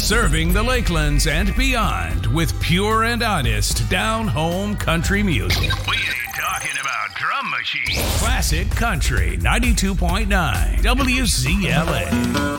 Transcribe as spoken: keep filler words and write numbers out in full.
Serving the Lakelands and beyond with pure and honest down-home country music. We ain't talking about drum machines. Classic Country ninety-two point nine W Z L A.